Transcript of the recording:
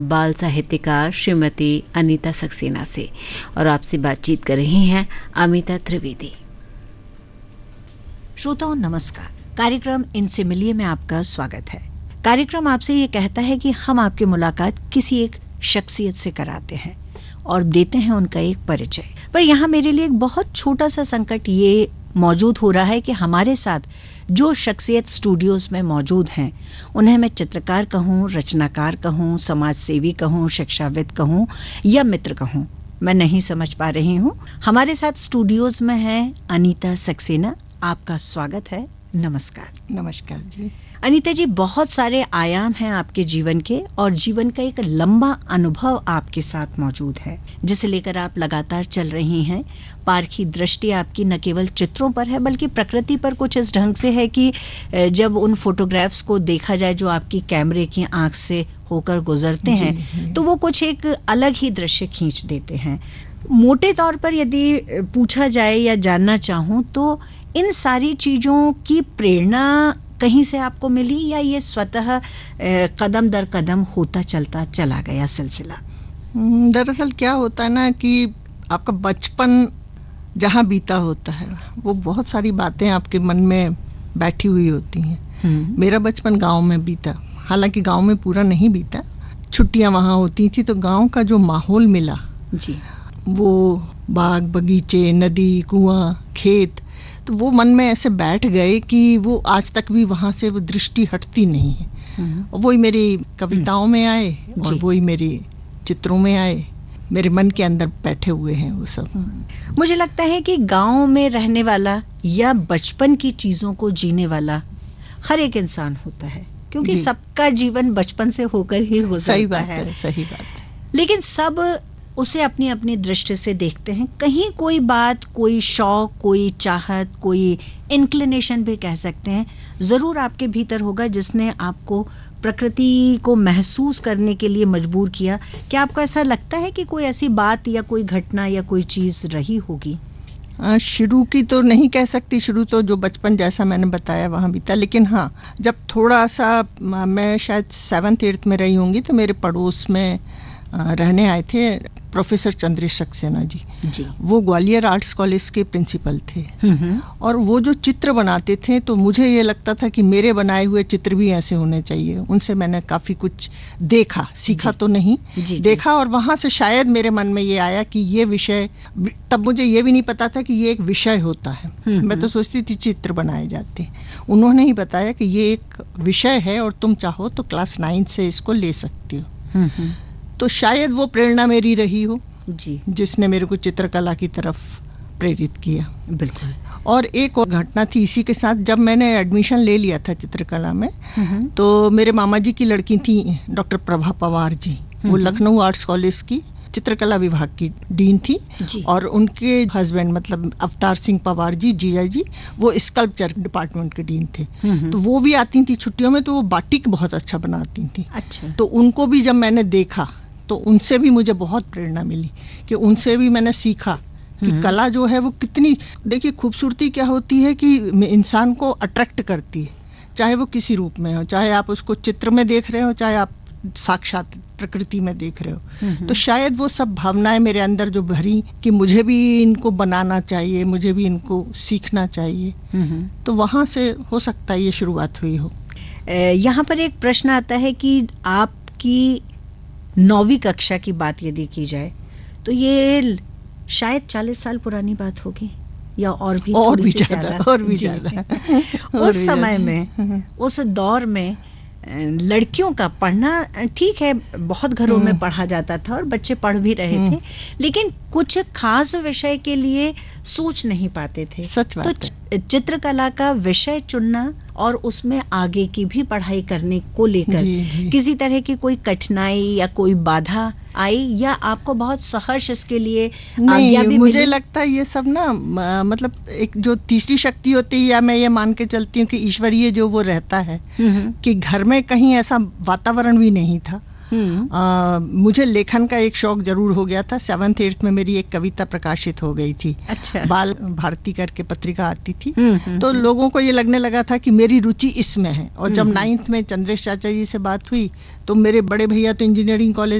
बाल साहित्यकार श्रीमती अनीता सक्सेना से, और आपसे बातचीत कर रही हैं अमिता त्रिवेदी। श्रोताओं नमस्कार, कार्यक्रम इनसे मिलिए में आपका स्वागत है। कार्यक्रम आपसे ये कहता है कि हम आपकी मुलाकात किसी एक शख्सियत से कराते हैं और देते हैं उनका एक परिचय। पर यहाँ मेरे लिए एक बहुत छोटा सा संकट ये मौजूद हो रहा है कि हमारे साथ जो शख्सियत स्टूडियोज में मौजूद हैं, उन्हें मैं चित्रकार कहूँ, रचनाकार कहूँ, समाज सेवी कहूँ, शिक्षाविद कहूँ या मित्र कहूँ, मैं नहीं समझ पा रही हूँ। हमारे साथ स्टूडियोज में है अनीता सक्सेना। आपका स्वागत है। नमस्कार। नमस्कार जी। अनीता जी, बहुत सारे आयाम हैं आपके जीवन के और जीवन का एक लंबा अनुभव आपके साथ मौजूद है, जिसे लेकर आप लगातार चल रही हैं। पारखी दृष्टि आपकी न केवल चित्रों पर है बल्कि प्रकृति पर कुछ इस ढंग से है कि जब उन फोटोग्राफ्स को देखा जाए जो आपकी कैमरे की आंख से होकर गुजरते हैं तो वो कुछ एक अलग ही दृश्य खींच देते हैं। मोटे तौर पर यदि पूछा जाए या जानना चाहूं तो इन सारी चीजों की प्रेरणा कहीं से आपको मिली या ये स्वतः कदम दर कदम होता चलता चला गया सिलसिला? दरअसल क्या होता है ना कि आपका बचपन जहाँ बीता होता है वो बहुत सारी बातें आपके मन में बैठी हुई होती हैं। मेरा बचपन गांव में बीता, हालांकि गांव में पूरा नहीं बीता, छुट्टियां वहाँ होती थी तो गांव का जो माहौल मिला जी, वो बाग बगीचे, नदी, कुआं, खेत, तो वो मन में ऐसे बैठ गए कि वो आज तक भी वहां से वो दृष्टि हटती नहीं है। वही मेरी कविताओं में आए और वही मेरी चित्रों में आए, मेरे मन के अंदर बैठे हुए हैं वो सब। मुझे लगता है कि गांव में रहने वाला या बचपन की चीजों को जीने वाला हर एक इंसान होता है, क्योंकि सबका जीवन बचपन से होकर ही गुजरता है। सही बात है। लेकिन सब उसे अपनी अपनी दृष्टि से देखते हैं। कहीं कोई बात, कोई शौक, कोई चाहत, कोई इंक्लिनेशन भी कह सकते हैं, जरूर आपके भीतर होगा जिसने आपको प्रकृति को महसूस करने के लिए मजबूर किया। क्या आपको ऐसा लगता है कि कोई ऐसी बात या कोई घटना या कोई चीज रही होगी? शुरू की तो नहीं कह सकती, शुरू तो जो बचपन जैसा मैंने बताया वहाँ बीता, लेकिन हाँ, जब थोड़ा सा मैं शायद 7th 8th में रही होंगी तो मेरे पड़ोस में रहने आए थे प्रोफेसर चंद्रेश सक्सेना जी। वो ग्वालियर आर्ट्स कॉलेज के प्रिंसिपल थे और वो जो चित्र बनाते थे तो मुझे ये लगता था कि मेरे बनाए हुए चित्र भी ऐसे होने चाहिए। उनसे मैंने काफी कुछ देखा, सीखा तो नहीं, देखा, और वहां से शायद मेरे मन में ये आया कि ये विषय, तब मुझे ये भी नहीं पता था कि ये एक विषय होता है। मैं तो सोचती थी चित्र बनाए जाते, उन्होंने ही बताया कि ये एक विषय है और तुम चाहो तो क्लास 9 से इसको ले सकती हो। तो शायद वो प्रेरणा मेरी रही हो जी, जिसने मेरे को चित्रकला की तरफ प्रेरित किया। बिल्कुल। और एक और घटना थी इसी के साथ, जब मैंने एडमिशन ले लिया था चित्रकला में तो मेरे मामा जी की लड़की थी डॉक्टर प्रभा पवार जी, वो लखनऊ आर्ट्स कॉलेज की चित्रकला विभाग की डीन थी और उनके हस्बैंड मतलब अवतार सिंह पवार जी, जीजा जी, वो स्कल्पचर डिपार्टमेंट के डीन थे। तो वो भी आती थी छुट्टियों में, तो वो बाटिक बहुत अच्छा बनाती थी। अच्छा। तो उनको भी जब मैंने देखा तो उनसे भी मुझे बहुत प्रेरणा मिली कि उनसे भी मैंने सीखा कि कला जो है वो कितनी, देखिए खूबसूरती क्या होती है कि इंसान को अट्रैक्ट करती है, चाहे वो किसी रूप में हो, चाहे आप उसको चित्र में देख रहे हो, चाहे आप साक्षात प्रकृति में देख रहे हो। तो शायद वो सब भावनाएं मेरे अंदर जो भरी कि मुझे भी इनको बनाना चाहिए, मुझे भी इनको सीखना चाहिए, तो वहां से हो सकता है ये शुरुआत हुई हो। यहाँ पर एक प्रश्न आता है कि आपकी 9वीं कक्षा की बात यदि की जाए तो ये शायद 40 साल पुरानी बात होगी या और भी ज्यादा। उस समय में, उस दौर में लड़कियों का पढ़ना ठीक है, बहुत घरों में पढ़ा जाता था और बच्चे पढ़ भी रहे थे, लेकिन कुछ खास विषय के लिए सोच नहीं पाते थे। सच बात तो चित्रकला का विषय चुनना और उसमें आगे की भी पढ़ाई करने को लेकर किसी तरह की कोई कठिनाई या कोई बाधा आई या आपको बहुत सहर्ष इसके लिए आज्ञा भी मुझे लगता है ये सब ना मतलब एक जो तीसरी शक्ति होती है, या मैं ये मान के चलती हूँ कि ईश्वरीय जो वो रहता है कि घर में कहीं ऐसा वातावरण भी नहीं था मुझे लेखन का एक शौक जरूर हो गया था। 7th 8th में मेरी एक कविता प्रकाशित हो गई थी। अच्छा। बाल भारती करके पत्रिका आती थी। तो लोगों को ये लगने लगा था कि मेरी रुचि इसमें है। और जब 9th में चंद्रेश चाचा जी से बात हुई तो मेरे बड़े भैया तो इंजीनियरिंग कॉलेज